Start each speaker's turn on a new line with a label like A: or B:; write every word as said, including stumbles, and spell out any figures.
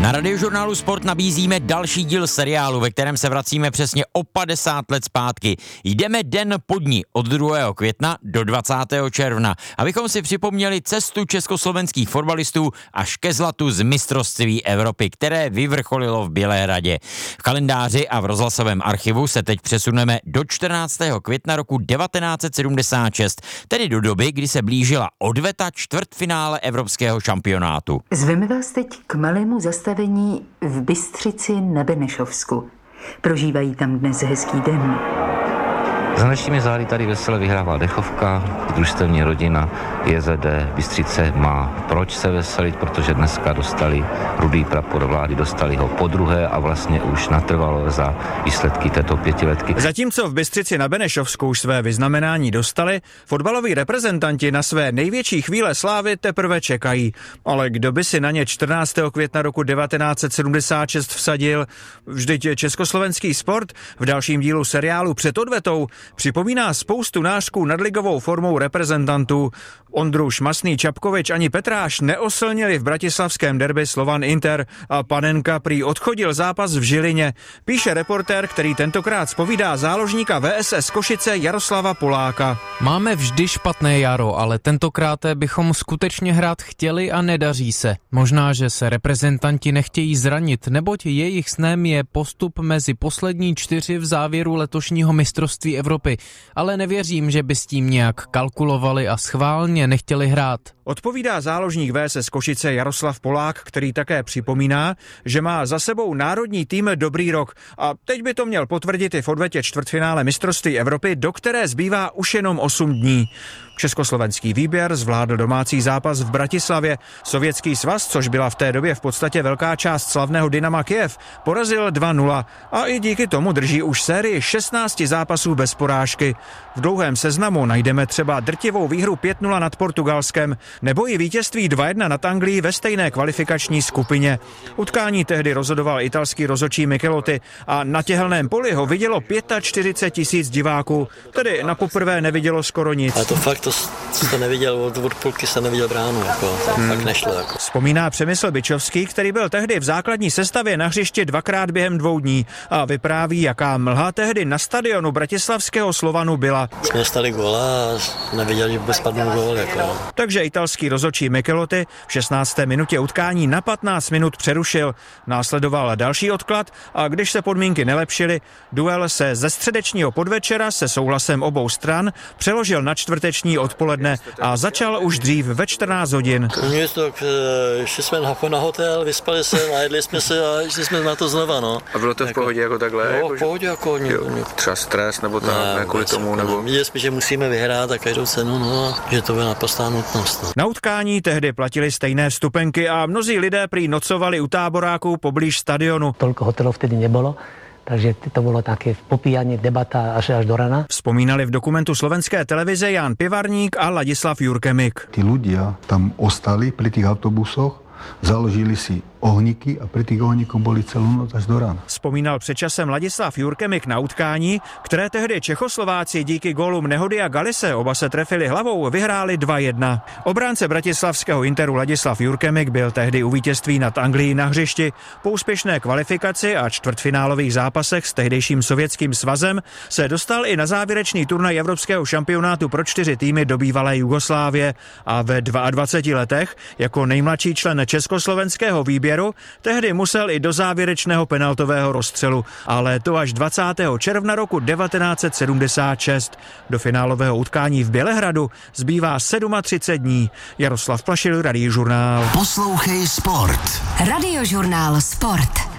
A: Na Radiožurnálu Sport nabízíme další díl seriálu, ve kterém se vracíme přesně o padesát let zpátky. Jdeme den po dní od druhého května do dvacátého června, abychom si připomněli cestu československých fotbalistů až ke zlatu z mistrovství Evropy, které vyvrcholilo v Bělehradě. V kalendáři a v rozhlasovém archivu se teď přesuneme do čtrnáctého května roku devatenáct set sedmdesát šest, tedy do doby, kdy se blížila odveta čtvrtfinále evropského šampionátu.
B: Zveme vás teď k malému zastavení v Bystřici na Benešovsku. Prožívají tam dnes hezký den.
C: Za našimi zády tady vesele vyhrává dechovka, družstevní rodina J Z D Bystřice má proč se veselit, protože dneska dostali rudý prapor vlády, dostali ho podruhé a vlastně už natrvalo za výsledky této pětiletky.
D: Zatímco v Bystřici na Benešovsku už své vyznamenání dostali, fotbaloví reprezentanti na své největší chvíle slávy teprve čekají. Ale kdo by si na ně čtrnáctého května roku devatenáct set sedmdesát šest vsadil? Vždyť československý sport v dalším dílu seriálu Před odvetou připomíná spoustu nářků nadligovou formou reprezentantů. Ondru Šmasný, Čapkovič ani Petráš neoslnili v bratislavském derby Slovan Inter a Panenka prý odchodil zápas v Žilině. Píše reportér, který tentokrát zpovídá záložníka V S S Košice Jaroslava Poláka.
E: Máme vždy špatné jaro, ale tentokrát bychom skutečně hrát chtěli a nedaří se. Možná, že se reprezentanti nechtějí zranit, neboť jejich snem je postup mezi poslední čtyři v závěru letošního mistrovství Evropy, ale nevěřím, že by s tím nějak kalkulovali a schválně nechtěli hrát.
D: Odpovídá záložník V S S Košice Jaroslav Polák, který také připomíná, že má za sebou národní tým dobrý rok a teď by to měl potvrdit i v odvetě čtvrtfinále mistrovství Evropy, do které zbývá už jenom osm dní. Československý výběr zvládl domácí zápas v Bratislavě. Sovětský svaz, což byla v té době v podstatě velká část slavného Dynama Kyjev, porazil dva nula a i díky tomu drží už sérii šestnácti zápasů bez porážky. V dlouhém seznamu najdeme třeba drtivou výhru pět nula nad Portugalskem nebo i vítězství dva jedna nad Anglií ve stejné kvalifikační skupině. Utkání tehdy rozhodoval italský rozhodčí Michelotti a na těhelném poli ho vidělo čtyřicet pět tisíc diváků, tedy na poprvé nevidělo skoro nic.
F: Ale to fakt, to jste neviděl, od, od půlky jsem neviděl bránu, jako, to hmm. fakt nešlo. Jako.
D: Vzpomíná Přemysl Byčovský, který byl tehdy v základní sestavě na hřišti dvakrát během dvou dní a vypráví, jaká mlha tehdy na stadionu bratislavského Slovanu byla.
F: Jsme stali góla a neviděli, že vůbec padnul gól. Jako.
D: Takže italský rozhodčí Michelotti v šestnácté minutě utkání na patnáct minut přerušil. Následoval další odklad a když se podmínky nelepšily, duel se ze středečního podvečera se souhlasem obou stran přeložil na čtvrteční odpoledne a začal už dřív ve čtrnáct hodin.
F: Nic, tak šli jsme na hotel, vyspali se, najedli jsme se a šli jsme na to znova, no.
G: A bylo to v
F: jako,
G: pohodě jako takhle?
F: No,
G: jako,
F: v pohodě jako...
G: Jo, třeba stres nebo tak, ne, kvůli tomu, nebo...
F: Viděli jsme, že musíme vyhrát a každou cenu, no, že to byla naprostá nutnost. No.
D: Na utkání tehdy platili stejné vstupenky a mnozí lidé prý nocovali u táboráků poblíž stadionu.
H: Toľko hotelov vtedy nebolo. Takže to bylo také popíjanie, debata až až do rana.
D: Vzpomínali v dokumentu slovenské televize Jan Pivarník a Ladislav Jurkemik.
I: Tí ľudia tam ostali pri tých autobusoch, založili si ohníky a pri tých ohníkoch boli celú noc až do rána.
D: Vzpomínal před časem Ladislav Jurkemik na utkání, které tehdy Čechoslováci díky gólům Nehody a Galise, oba se trefili hlavou, vyhráli dva jedna. Obránce bratislavského Interu Ladislav Jurkemik byl tehdy u vítězství nad Anglií na hřišti. Po úspěšné kvalifikaci a čtvrtfinálových zápasech s tehdejším sovětským svazem se dostal i na závěrečný turnaj evropského šampionátu pro čtyři týmy do bývalé Jugoslávie a ve dvaceti dvou letech jako nejmladší člen československého výběru tehdy musel i do závěrečného penaltového rozstřelu, ale to až dvacátého června roku devatenáct set sedmdesát šest. Do finálového utkání v Bělehradu zbývá třicet sedm dní. Jaroslav Plašil, Radiožurnál.
J: Poslouchej Sport.
K: Radiožurnál Sport.